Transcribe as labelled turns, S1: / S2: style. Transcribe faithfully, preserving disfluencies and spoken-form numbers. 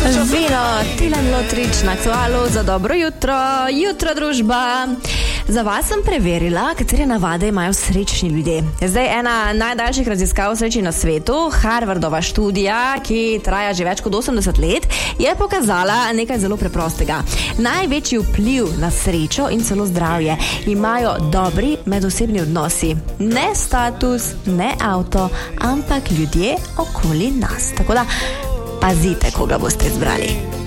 S1: Vino, Tilen Lotrič na Aktualu za dobro jutro, jutro družba. Za vas sem preverila, katere navade imajo srečni ljudje. Zdaj ena najdaljših raziskav sreči na svetu, Harvardova študija, ki traja že več kot osemdeset let, je pokazala nekaj zelo preprostega. Največji vpliv na srečo in celo zdravje imajo dobri medosebni odnosi. Ne status, ne avto, ampak ljudje okoli nas. Tako da pazite, koga boste izbrali.